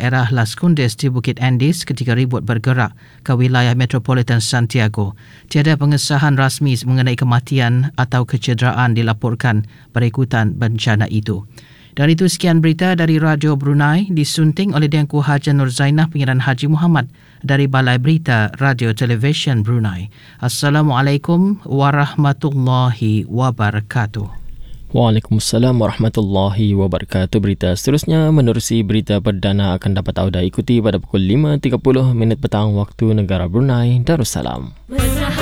daerah Las Condes di Bukit Andes ketika ribut bergerak ke wilayah metropolitan Santiago. Tiada pengesahan rasmi mengenai kematian atau kecederaan dilaporkan berikutan bencana itu. Dan itu sekian berita dari Radio Brunei disunting oleh Dianku Haja Nur Zainah Pengiran Haji Muhammad dari Balai Berita Radio Television Brunei. Assalamualaikum warahmatullahi wabarakatuh. Waalaikumsalam warahmatullahi wabarakatuh. Berita seterusnya menerusi berita perdana akan dapat anda ikuti pada pukul 5.30 petang waktu negara Brunei Darussalam.